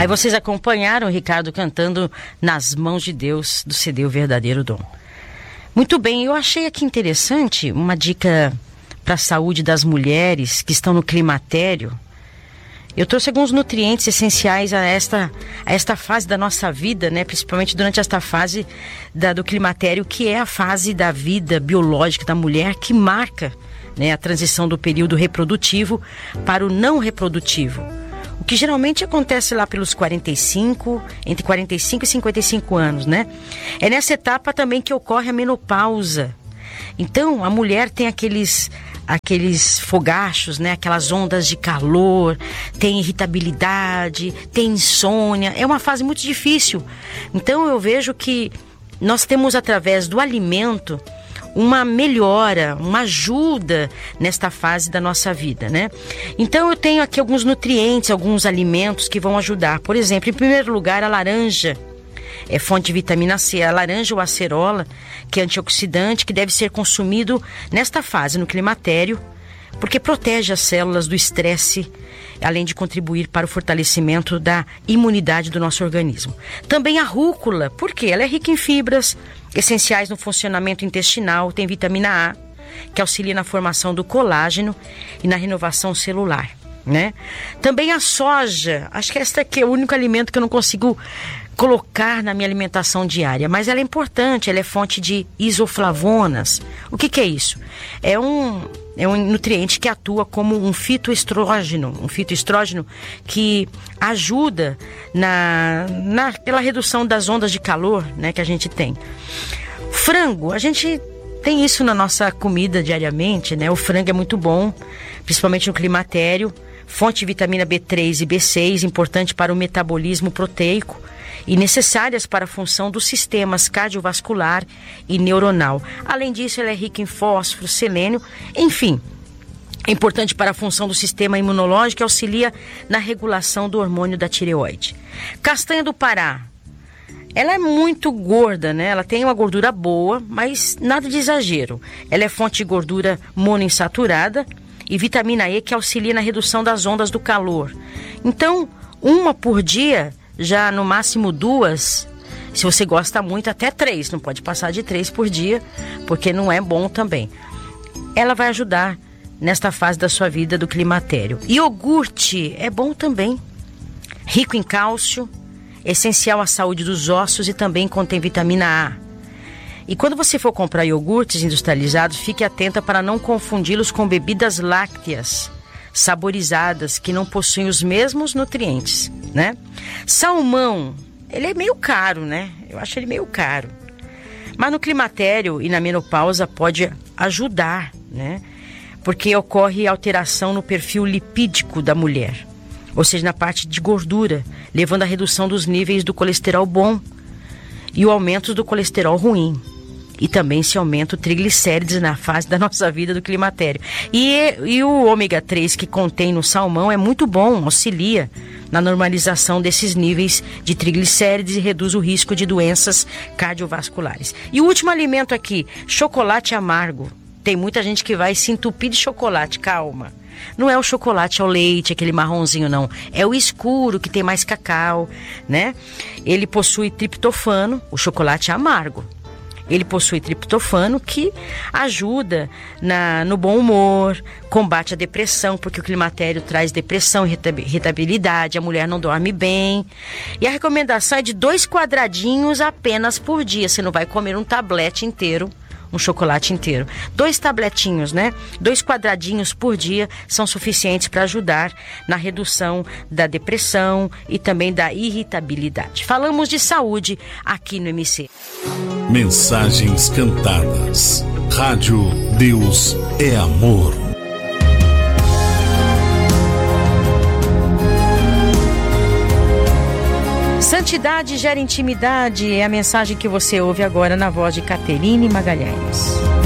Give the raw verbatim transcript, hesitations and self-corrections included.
Aí vocês acompanharam o Ricardo cantando Nas Mãos de Deus, do C D O Verdadeiro Dom. Muito bem, eu achei aqui interessante uma dica para a saúde das mulheres que estão no climatério. Eu trouxe alguns nutrientes essenciais a esta, a esta fase da nossa vida, né? Principalmente durante esta fase da, do climatério, que é a fase da vida biológica da mulher que marca, né, a transição do período reprodutivo para o não reprodutivo. O que geralmente acontece lá pelos quarenta e cinco, entre quarenta e cinco e cinquenta e cinco anos, né? É nessa etapa também que ocorre a menopausa. Então, a mulher tem aqueles, aqueles fogachos, né? Aquelas ondas de calor, tem irritabilidade, tem insônia. É uma fase muito difícil. Então, eu vejo que nós temos, através do alimento, uma melhora, uma ajuda nesta fase da nossa vida, né? Então eu tenho aqui alguns nutrientes, alguns alimentos que vão ajudar. Por exemplo, em primeiro lugar, a laranja é fonte de vitamina C. A laranja ou acerola, que é antioxidante, que deve ser consumido nesta fase, no climatério, porque protege as células do estresse, além de contribuir para o fortalecimento da imunidade do nosso organismo. Também a rúcula, porque ela é rica em fibras essenciais no funcionamento intestinal, tem vitamina A, que auxilia na formação do colágeno e na renovação celular, né? Também a soja, acho que esta aqui é o único alimento que eu não consigo colocar na minha alimentação diária, mas ela é importante, ela é fonte de isoflavonas. O que que é isso? É um, é um nutriente que atua como um fitoestrógeno, um fitoestrógeno que ajuda na, naquela redução das ondas de calor, né, que a gente tem. Frango, a gente tem isso na nossa comida diariamente, né? O frango é muito bom, principalmente no climatério, fonte de vitamina B três e B seis, importante para o metabolismo proteico e necessárias para a função dos sistemas cardiovascular e neuronal. Além disso, ela é rica em fósforo, selênio, enfim, é importante para a função do sistema imunológico e auxilia na regulação do hormônio da tireoide. Castanha do Pará, ela é muito gorda, né? Ela tem uma gordura boa, mas nada de exagero. Ela é fonte de gordura monoinsaturada e vitamina E, que auxilia na redução das ondas do calor. Então, uma por dia, já no máximo duas, se você gosta muito, até três, não pode passar de três por dia, porque não é bom também. Ela vai ajudar nesta fase da sua vida do climatério. Iogurte é bom também, rico em cálcio, essencial à saúde dos ossos e também contém vitamina A. E quando você for comprar iogurtes industrializados, fique atenta para não confundi-los com bebidas lácteas saborizadas que não possuem os mesmos nutrientes, né? Salmão, ele é meio caro, né? Eu acho ele meio caro. Mas no climatério e na menopausa pode ajudar, né? Porque ocorre alteração no perfil lipídico da mulher, ou seja, na parte de gordura, levando à redução dos níveis do colesterol bom e o aumento do colesterol ruim. E também se aumenta o triglicérides na fase da nossa vida do climatério. E, e o ômega três que contém no salmão é muito bom, auxilia na normalização desses níveis de triglicérides e reduz o risco de doenças cardiovasculares. E o último alimento aqui, chocolate amargo. Tem muita gente que vai se entupir de chocolate, calma. Não é o chocolate ao leite, aquele marronzinho, não. É o escuro, que tem mais cacau, né? Ele possui triptofano, o chocolate amargo. Ele possui triptofano, que ajuda na, no bom humor, combate a depressão, porque o climatério traz depressão, irritabilidade, a mulher não dorme bem. E a recomendação é de dois quadradinhos apenas por dia. Você não vai comer um tablete inteiro, um chocolate inteiro. Dois tabletinhos, né? Dois quadradinhos por dia são suficientes para ajudar na redução da depressão e também da irritabilidade. Falamos de saúde aqui no M C. Mensagens cantadas. Rádio Deus é Amor. Santidade gera intimidade é a mensagem que você ouve agora na voz de Caterine Magalhães.